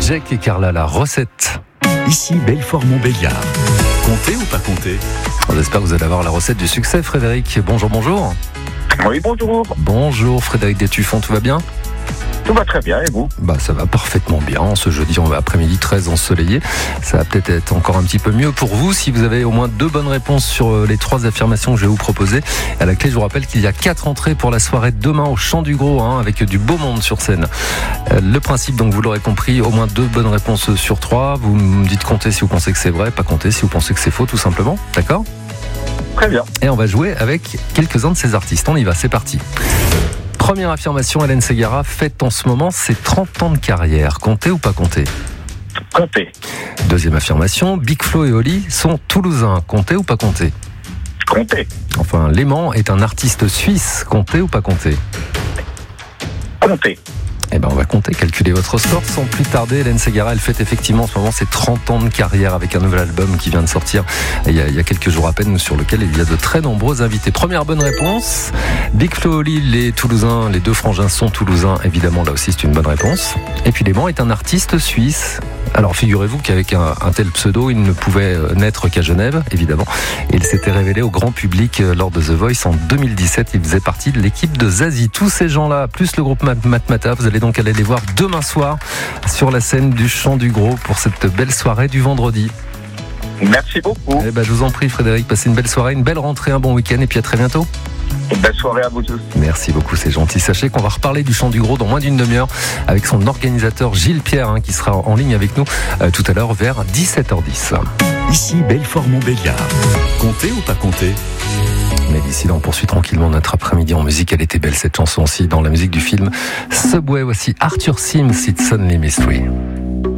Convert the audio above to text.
Jake et Carla, la recette. Ici Belfort-Montbéliard. Comptez ou pas comptez? On espère que vous allez avoir la recette du succès, Frédéric. Bonjour. Oui, bonjour. Bonjour Frédéric Détuffon, tout va bien? Tout va très bien, et vous? Ça va parfaitement bien. Ce jeudi, après-midi très ensoleillé. Ça va peut-être être encore un petit peu mieux pour vous si vous avez au moins 2 bonnes réponses sur les 3 affirmations que je vais vous proposer. À la clé, je vous rappelle qu'il y a 4 entrées pour la soirée de demain au Chant du Gros, avec du beau monde sur scène. Le principe, donc vous l'aurez compris, au moins 2 bonnes réponses sur 3. Vous me dites compter si vous pensez que c'est vrai, pas compter si vous pensez que c'est faux, tout simplement. D'accord? Très bien. Et on va jouer avec quelques-uns de ces artistes. On y va, c'est parti. Première affirmation, Hélène Ségara fête en ce moment ses 30 ans de carrière. Comptez ou pas compter? Comptez. Deuxième affirmation, Big Flo et Oli sont toulousains. Comptez ou pas compter? Comptez. Enfin, Léman est un artiste suisse. Comptez ou pas compter? Comptez. On va compter, calculer votre score sans plus tarder. Hélène Ségara, elle fête effectivement en ce moment ses 30 ans de carrière avec un nouvel album qui vient de sortir il y a quelques jours à peine, sur lequel il y a de très nombreux invités. Première bonne réponse. Big Flo et Oli, les Toulousains, les 2 frangins sont toulousains. Évidemment, là aussi, c'est une bonne réponse. Et puis Léman est un artiste suisse. Alors figurez-vous qu'avec un tel pseudo, il ne pouvait naître qu'à Genève, évidemment. Et il s'était révélé au grand public lors de The Voice en 2017. Il faisait partie de l'équipe de Zazie. Tous ces gens-là, plus le groupe Matmata, vous allez donc aller les voir demain soir sur la scène du Chant du Gros pour cette belle soirée du vendredi. Merci beaucoup. Je vous en prie Frédéric, passez une belle soirée, une belle rentrée, un bon week-end et puis à très bientôt. Belle soirée à vous tous. Merci beaucoup, c'est gentil. Sachez qu'on va reparler du Chant du Gros dans moins d'une demi-heure avec son organisateur Gilles Pierre qui sera en ligne avec nous tout à l'heure vers 17h10. Ici Belfort-Montbéliard. Comptez ou pas comptez? Mais d'ici là, on poursuit tranquillement notre après-midi en musique. Elle était belle cette chanson aussi dans la musique du film Subway. Voici Arthur Sims, It's Only Mystery.